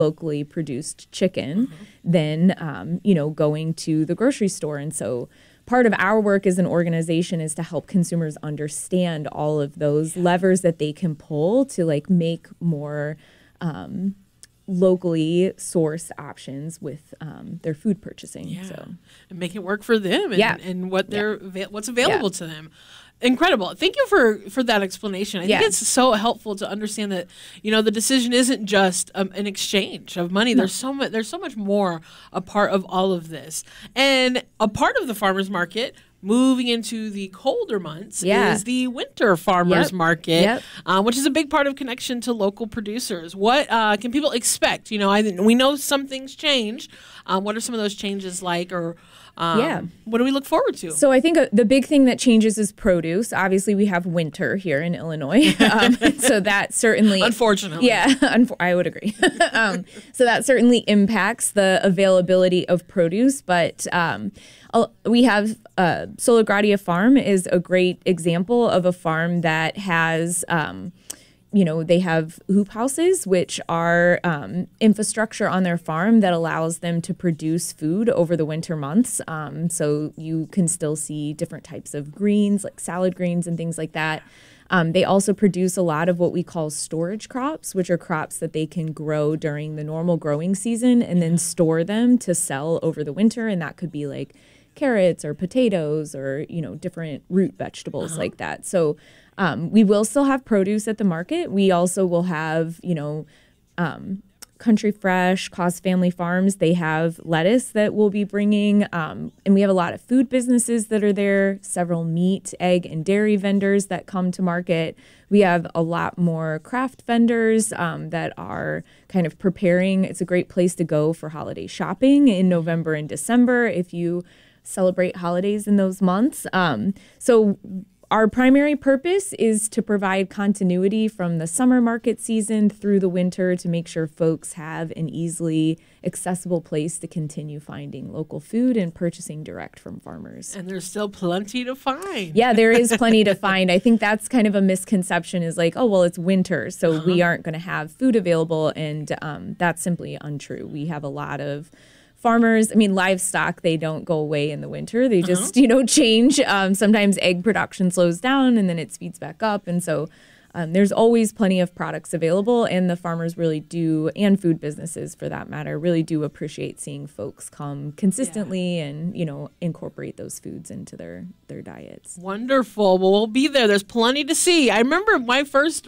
locally produced chicken than, going to the grocery store. And so part of our work as an organization is to help consumers understand all of those levers that they can pull to like make more locally sourced options with their food purchasing. Yeah. So. And make it work for them and what what's available to them. Incredible. Thank you for that explanation. I think it's so helpful to understand that, the decision isn't just an exchange of money. No. There's so much more a part of all of this. And a part of the farmers market moving into the colder months is the winter farmers market, which is a big part of connection to local producers. What can people expect? We know some things change. What are some of those changes like, or what do we look forward to? So I think the big thing that changes is produce. Obviously, we have winter here in Illinois. So that certainly... Unfortunately. Yeah, I would agree. So that certainly impacts the availability of produce. But we have Sola Gradia Farm is a great example of a farm that has... they have hoop houses, which are infrastructure on their farm that allows them to produce food over the winter months. So you can still see different types of greens, like salad greens and things like that. They also produce a lot of what we call storage crops, which are crops that they can grow during the normal growing season and then store them to sell over the winter. And that could be like carrots or potatoes or, different root vegetables like that. So we will still have produce at the market. We also will have, Country Fresh, Cause Family Farms. They have lettuce that we'll be bringing. And we have a lot of food businesses that are there, several meat, egg, and dairy vendors that come to market. We have a lot more craft vendors that are kind of preparing. It's a great place to go for holiday shopping in November and December if you celebrate holidays in those months. So our primary purpose is to provide continuity from the summer market season through the winter to make sure folks have an easily accessible place to continue finding local food and purchasing direct from farmers. And there's still plenty to find. Yeah, there is plenty to find. I think that's kind of a misconception is like, oh, well, it's winter, so we aren't going to have food available. And that's simply untrue. We have a lot of farmers, livestock, they don't go away in the winter. They just, change. Sometimes egg production slows down and then it speeds back up. And so there's always plenty of products available. And the farmers really do, and food businesses for that matter, really do appreciate seeing folks come consistently and, incorporate those foods into their diets. Wonderful. Well, we'll be there. There's plenty to see. I remember my first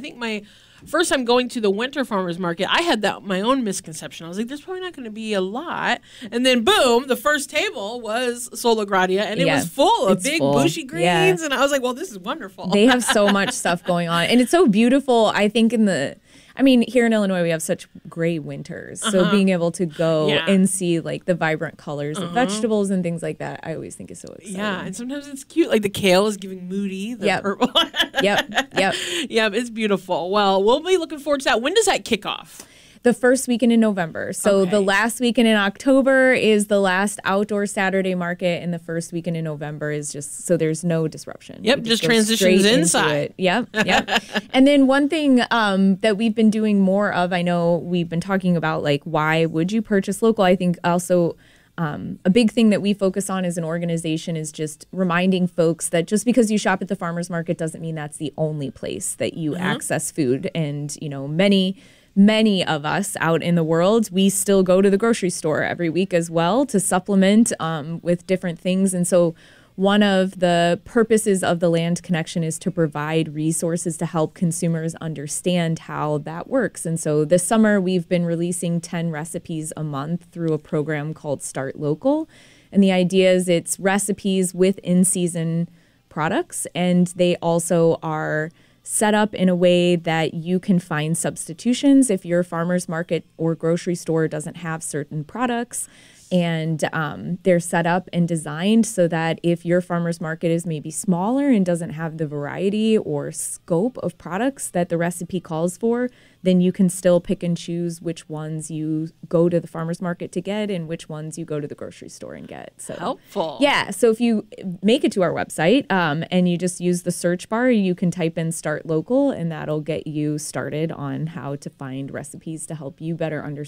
time going to the winter farmers market, I had my own misconception. I was like, there's probably not going to be a lot. And then boom, the first table was Sola Gradia, and it was full of big bushy greens. Yeah. And I was like, well, this is wonderful. They have so much stuff going on. And it's so beautiful. I think here in Illinois, we have such gray winters. So being able to go and see like the vibrant colors of vegetables and things like that, I always think is so exciting. Yeah, and sometimes it's cute. Like the kale is giving moody, the purple. Yep. Yep, it's beautiful. Well, we'll be looking forward to that. When does that kick off? The first weekend in November. So the last weekend in October is the last outdoor Saturday market, and the first weekend in November is just so there's no disruption. Yep, just transitions inside. Yep. And then one thing that we've been doing more of, I know we've been talking about like why would you purchase local? I think also a big thing that we focus on as an organization is just reminding folks that just because you shop at the farmers market doesn't mean that's the only place that you access food. And, many of us out in the world, we still go to the grocery store every week as well to supplement with different things. And so one of the purposes of the Land Connection is to provide resources to help consumers understand how that works. And so this summer, we've been releasing 10 recipes a month through a program called Start Local. And the idea is it's recipes with in-season products, and they also are set up in a way that you can find substitutions if your farmer's market or grocery store doesn't have certain products. And they're set up and designed so that if your farmer's market is maybe smaller and doesn't have the variety or scope of products that the recipe calls for, then you can still pick and choose which ones you go to the farmer's market to get and which ones you go to the grocery store and get. So helpful. Yeah. So if you make it to our website and you just use the search bar, you can type in Start Local, and that'll get you started on how to find recipes to help you better understand